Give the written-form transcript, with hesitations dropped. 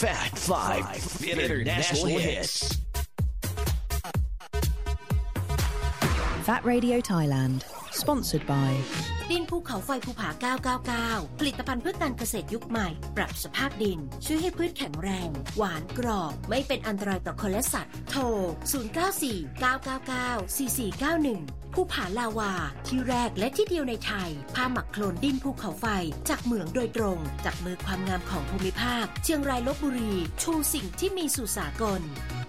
Fat 5 International Hits Fat Radio Thailand Sponsored by ดินภูเขาไฟภูผา999ผลิตภัณฑ์เพื่อการเกษตรยุคใหม่ปรับสภาพดินช่วยให้พืชแข็งแรงหวานกรอบไม่เป็นอันตรายต่อคนและสัตว์โทร0949994491ภูผาลาวาที่แรกและที่เดียวในไทยผ้าหมักโคลนดินภูเขาไฟจากเหมืองโดยตรงจากมือความงามของภูมิภาคเชียงรายลพบุรีชูสิ่งที่มีสู่สากล